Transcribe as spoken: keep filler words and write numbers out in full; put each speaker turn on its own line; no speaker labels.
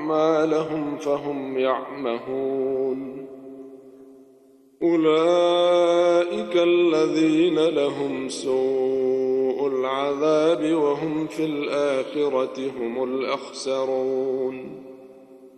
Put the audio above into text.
أعمالهم فهم يعمهون. أولئك الذين لهم سوء العذاب وهم في الآخرة هم الأخسرون.